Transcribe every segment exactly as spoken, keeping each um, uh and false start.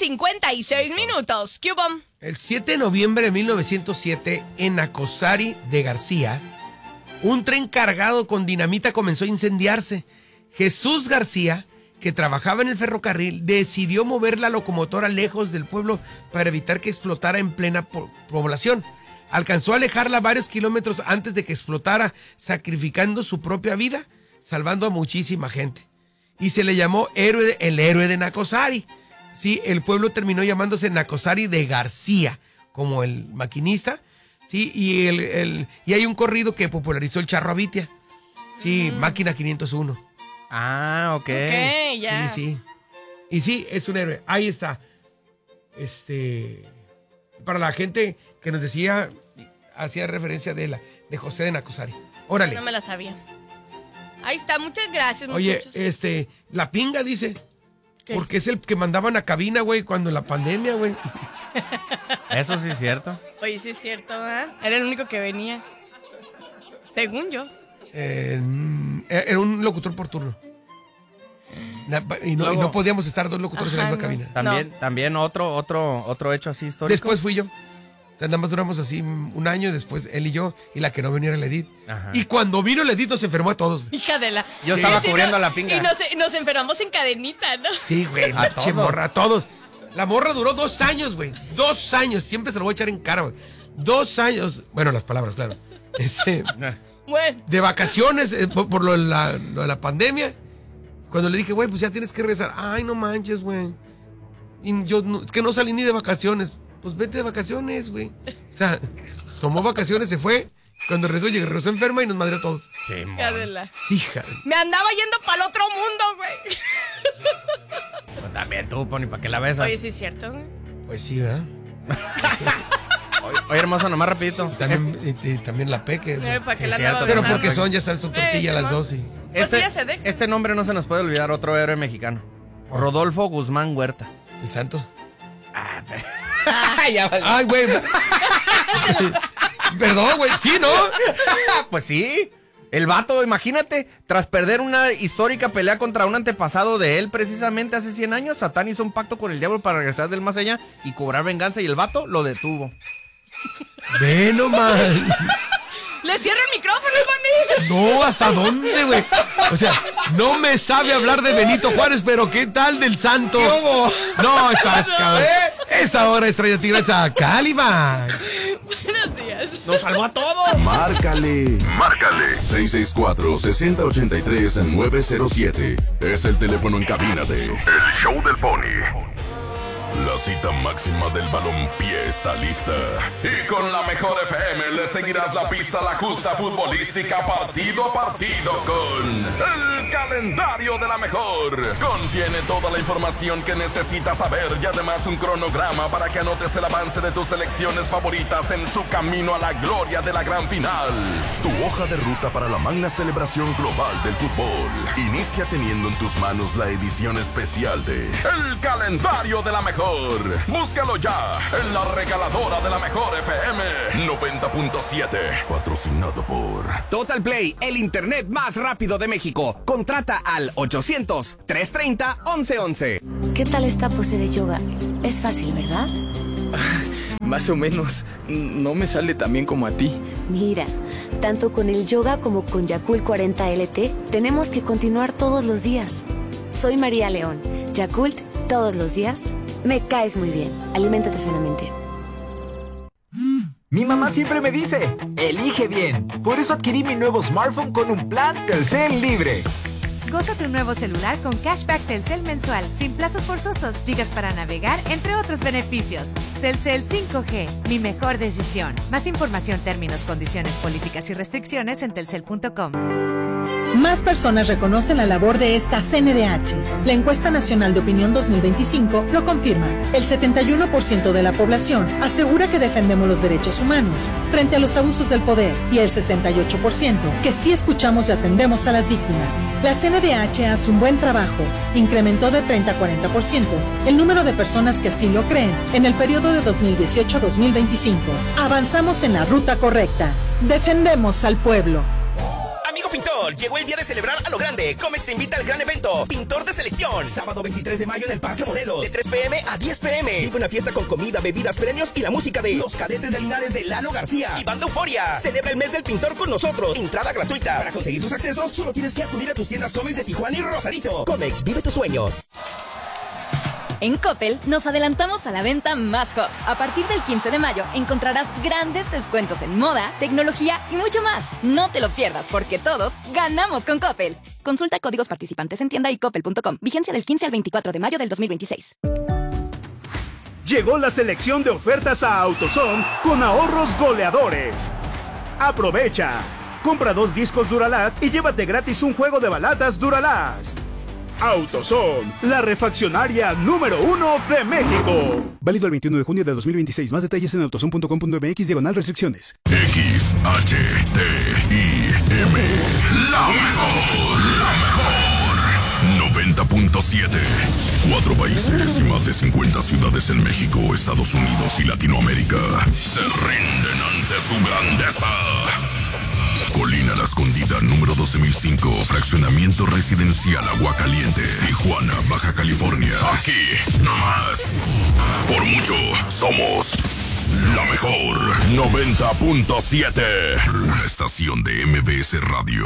cincuenta y seis minutos. ¿Qué hubo? El siete de noviembre de mil novecientos siete, en Nacosari de García, un tren cargado con dinamita comenzó a incendiarse. Jesús García, que trabajaba en el ferrocarril, decidió mover la locomotora lejos del pueblo para evitar que explotara en plena po- población. Alcanzó a alejarla varios kilómetros antes de que explotara, sacrificando su propia vida, salvando a muchísima gente. Y se le llamó héroe de, el héroe de Nacosari. Sí, el pueblo terminó llamándose Nacosari de García, como el maquinista. Sí, y, el, el, y hay un corrido que popularizó el Charro Abitia. Sí, mm. Máquina quinientos uno. Ah, ok. Ok, ya. Sí, sí. Y sí, es un héroe. Ahí está. Este... Para la gente que nos decía, hacía referencia de, la, de José de Nacosari. Órale. No me la sabía. Ahí está, muchas gracias, Oye, muchachos. este, la pinga dice, ¿qué? porque es el que mandaban a cabina, güey, cuando la pandemia, güey. Eso sí es cierto. Oye, sí es cierto, ¿eh? Era el único que venía. Según yo. Eh, era un locutor por turno. Y no, Luego, y no podíamos estar dos locutores ajá, en la misma no. cabina. También, No. también otro, otro, otro hecho así histórico. Después fui yo. Nada más duramos así un año, después él y yo, y la que no venía era la Edith. Ajá. Y cuando vino la Edith nos enfermó a todos, güey. Hija de la... Yo estaba Sí, cubriendo no, la pinga. Y nos, nos enfermamos en cadenita, ¿no? Sí, güey, A pinche todos. morra, a todos. La morra duró dos años, güey. Dos años, siempre se lo voy a echar en cara, güey. Dos años, bueno, las palabras, claro. Este, Bueno. de vacaciones, eh, por, por lo, de la, lo de la pandemia. Cuando le dije, güey, pues ya tienes que regresar. Ay, no manches, güey. Y yo, no, es que no salí ni de vacaciones. Pues vete de vacaciones, güey. O sea, tomó vacaciones, se fue. Cuando regresó, llegó, regresó enferma y nos madreó a todos. Qué Hija de mon. la... Hija. Me andaba yendo para el otro mundo, güey. Pues también tú, Pony, ¿para qué la besas? Oye, sí es cierto, güey. Pues sí, ¿verdad? Oye, oye, hermoso, nomás rapidito. También, y, y también la peque. O sea. Eh, ¿para qué sí, la cierto, andaba Pero besando? porque son, ya sabes, son tortillas Eh, las sí, dos y... Pues Este, ya se deja. este nombre no se nos puede olvidar, otro héroe mexicano. Rodolfo Guzmán Huerta. El santo. Ah, pero... ya vale. Ay, güey. Perdón, güey. Sí, ¿no? Pues sí. El vato, imagínate, tras perder una histórica pelea contra un antepasado de él precisamente hace cien años, Satán hizo un pacto con el diablo para regresar del más allá y cobrar venganza, y el vato lo detuvo. Ve nomás. ¡Le cierra el micrófono, Bonnie! No, ¿hasta dónde, güey? O sea, no me sabe hablar de Benito Juárez, pero ¿qué tal del santo? ¿Qué hubo? No, estás, cabrón. Esta hora es traída tigresa a Caliban. Buenos días. ¡Nos salvó a todos! Márcale, márcale. seis seis cuatro, seis cero ocho tres, nueve cero siete. Es el teléfono en cabina de El Show del Pony. La cita máxima del balompié está lista. Y con la mejor F M le seguirás la pista a la justa futbolística partido a partido con el calendario de la mejor. Contiene toda la información que necesitas saber y además un cronograma para que anotes el avance de tus selecciones favoritas en su camino a la gloria de la gran final. Tu hoja de ruta para la magna celebración global del fútbol. Inicia teniendo en tus manos la edición especial de El Calendario de la Mejor. Búscalo ya en la regaladora de la mejor F M noventa punto siete. Patrocinado por Total Play, el internet más rápido de México. Contrata al ochocientos, trescientos treinta, once once. ¿Qué tal esta pose de yoga? Es fácil, ¿verdad? Más o menos. No me sale tan bien como a ti. Mira, tanto con el yoga como con Yakult cuarenta L T, tenemos que continuar todos los días. Soy María León. Yakult, todos los días. Me caes muy bien. Aliméntate sanamente. Mi mamá siempre me dice, elige bien. Por eso adquirí mi nuevo smartphone con un plan Telcel Libre. Goza tu nuevo celular con cashback Telcel mensual, sin plazos forzosos, gigas para navegar, entre otros beneficios. Telcel cinco G, mi mejor decisión. Más información, términos, condiciones, políticas y restricciones en telcel punto com. Más personas reconocen la labor de esta C N D H. La encuesta nacional de opinión dos mil veinticinco lo confirma. El setenta y uno por ciento de la población asegura que defendemos los derechos humanos frente a los abusos del poder, y el sesenta y ocho por ciento que sí escuchamos y atendemos a las víctimas. La C N D H hace un buen trabajo. Incrementó de treinta a cuarenta por ciento el número de personas que así lo creen en el periodo de dos mil dieciocho a dos mil veinticinco. Avanzamos en la ruta correcta. Defendemos al pueblo. Amigo pintor, Sol, llegó el día de celebrar a lo grande. Comex te invita al gran evento Pintor de Selección. Sábado veintitrés de mayo en el Parque Morelos, de tres p m a diez p m Vive una fiesta con comida, bebidas, premios y la música de Los Cadetes de Linares de Lalo García y Banda Euforia. Celebra el mes del pintor con nosotros. Entrada gratuita. Para conseguir tus accesos, solo tienes que acudir a tus tiendas Comex de Tijuana y Rosarito. Comex, vive tus sueños. En Coppel nos adelantamos a la venta más hot. A partir del quince de mayo encontrarás grandes descuentos en moda, tecnología y mucho más. No te lo pierdas porque todos ganamos con Coppel. Consulta códigos participantes en tienda y coppel punto com. Vigencia del quince al veinticuatro de mayo del dos mil veintiséis. Llegó la selección de ofertas a AutoZone con ahorros goleadores. Aprovecha. Compra dos discos Duralast y llévate gratis un juego de baladas Duralast. AutoZone, la refaccionaria número uno de México. Válido el veintiuno de junio de dos mil veintiséis. Más detalles en autozone punto com punto m x diagonal restricciones. X H T I M. La mejor, la mejor. noventa punto siete. Cuatro países y más de cincuenta ciudades en México, Estados Unidos y Latinoamérica se rinden ante su grandeza. Colina La Escondida, número doce mil cinco, fraccionamiento residencial Aguacaliente, Tijuana, Baja California. Aquí, nomás. Por mucho, somos la mejor. noventa punto siete. Una estación de M B S Radio.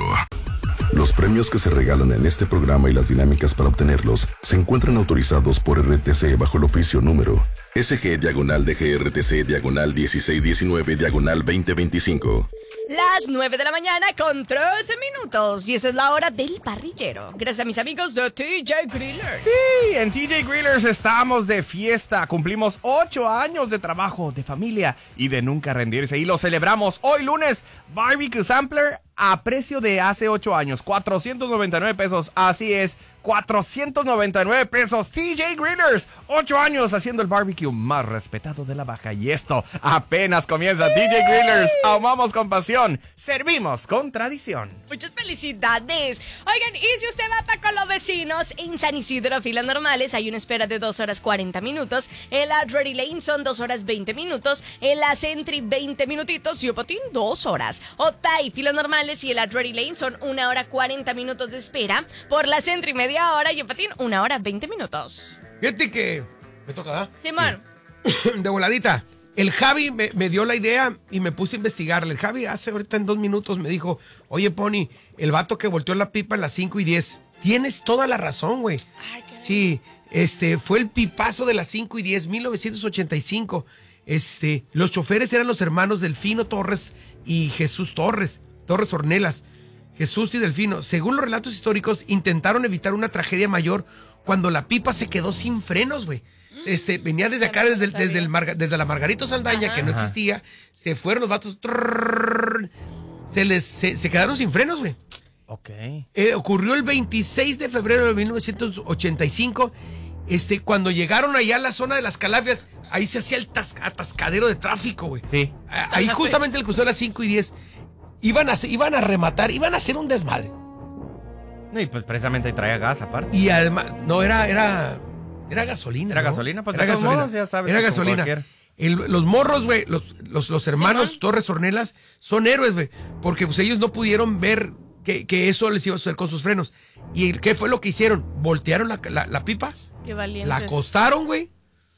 Los premios que se regalan en este programa y las dinámicas para obtenerlos se encuentran autorizados por R T C bajo el oficio número S G diagonal D G R T C diagonal dieciséis diecinueve diagonal veinte veinticinco. Las nueve de la mañana con trece minutos y esa es la hora del parrillero. Gracias a mis amigos de T J Grillers. Sí, en T J Grillers estamos de fiesta. Cumplimos ocho años de trabajo, de familia y de nunca rendirse. Y lo celebramos hoy lunes. Barbecue Sampler a precio de hace ocho años. cuatrocientos noventa y nueve pesos. Así es. cuatrocientos noventa y nueve pesos. T J Grillers. ocho años haciendo el barbecue más respetado de la Baja. Y esto apenas comienza. T J Grillers. Amamos con pasión. Servimos con tradición. Muchas felicidades. Oigan, y si usted va para con los vecinos, en San Isidro, filas normales, hay una espera de dos horas cuarenta minutos. En la Drury Lane son dos horas veinte minutos. En la Sentry, veinte minutitos. Y Opatín, dos horas. Otay, filas normales, y en la Drury Lane son una hora cuarenta minutos de espera. Por la Sentry, media hora. Y Opatín, una hora veinte minutos. Fíjate que me toca, ¿verdad? Simón. Sí. De voladita. El Javi me, me dio la idea y me puse a investigarle. El Javi hace ahorita en dos minutos me dijo, oye, Pony, el vato que volteó la pipa a las cinco y diez. Tienes toda la razón, güey. Sí, este, fue el pipazo de las cinco y diez, mil novecientos ochenta y cinco. Este, los choferes eran los hermanos Delfino Torres y Jesús Torres, Torres Ornelas. Jesús y Delfino, según los relatos históricos, intentaron evitar una tragedia mayor cuando la pipa se quedó sin frenos, güey. Este, venía desde acá, desde, desde, el Marga, desde la Margarito Saldaña, ajá, que no existía. Se fueron los vatos. Trrr, se les se, se quedaron sin frenos, güey. Ok. Eh, ocurrió el veintiséis de febrero de mil novecientos ochenta y cinco. Este, cuando llegaron allá a la zona de las Calafias, ahí se hacía el tas, atascadero de tráfico, güey. Sí. Ahí justamente el crucero de las cinco y diez. Iban a, iban a rematar, iban a hacer un desmadre. No, y pues precisamente traía gas aparte. Y además, no, era, era, era gasolina. Era ¿no? gasolina, pues era de todos gasolina. modos, ya sabes. Era gasolina. El, los morros, güey, los, los, los hermanos ¿sí, Torres Ornelas son héroes, güey, porque pues ellos no pudieron ver que, que eso les iba a suceder con sus frenos. ¿Y qué fue lo que hicieron? Voltearon la, la, la pipa, qué valientes. La acostaron, güey.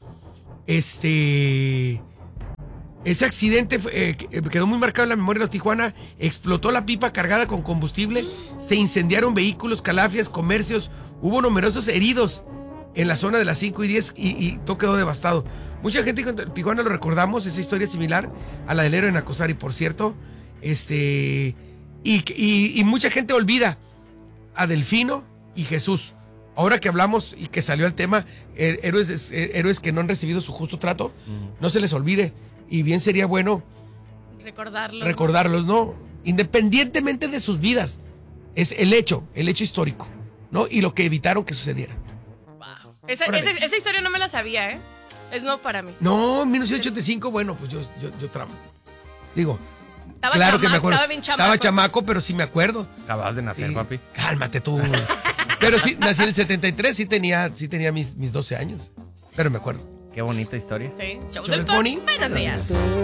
Este... Ese accidente eh, quedó muy marcado en la memoria de los Tijuana. Explotó la pipa cargada con combustible. Se incendiaron vehículos, calafias, comercios. Hubo numerosos heridos en la zona de las cinco y diez y, y todo quedó devastado. Mucha gente en Tijuana lo recordamos. Esa historia es similar a la del héroe de Nacosari, por cierto. Este, y, y, y mucha gente olvida a Delfino y Jesús. Ahora que hablamos y que salió el tema, héroes, héroes que no han recibido su justo trato, mm. no se les olvide. Y bien sería bueno recordarlos, recordarlos, ¿no? Independientemente de sus vidas. Es el hecho, el hecho histórico, ¿no? Y lo que evitaron que sucediera. Wow. Esa, esa, esa historia no me la sabía, ¿eh? Es nuevo para mí. No, en mil novecientos ochenta y cinco, bueno, pues yo, yo, yo tramo. Digo, estaba claro chamaco, que me acuerdo. Estaba bien chamaco. Estaba chamaco, pero sí me acuerdo. Acabas de nacer, sí. Papi. Cálmate tú. Pero sí, nací en el setenta y tres, sí tenía, sí tenía mis, mis doce años. Pero me acuerdo. Qué bonita historia. Sí. Show del Pony. Buenos días.